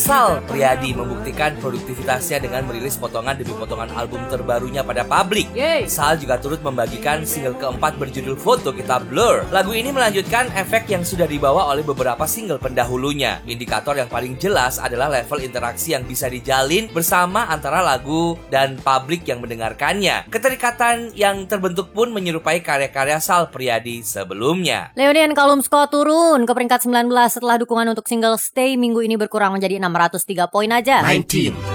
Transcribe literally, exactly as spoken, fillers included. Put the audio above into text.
Sal Priadi membuktikan produktivitasnya dengan merilis potongan demi potongan album terbarunya pada publik. Yeay. Sal juga turut membagikan single keempat berjudul Foto Kita Blur. Lagu ini melanjutkan efek yang sudah dibawa oleh beberapa single pendahulunya. Indikator yang paling jelas adalah level interaksi yang bisa dijalin bersama antara lagu dan publik yang mendengarkannya. Keterikatan yang terbentuk pun menyerupai karya-karya Sal Priadi sebelumnya. Leonian Callum Scott turun ke peringkat sembilan belas setelah dukungan untuk single Stay minggu ini berkurang menjadi enam ratus tiga poin aja. sembilan belas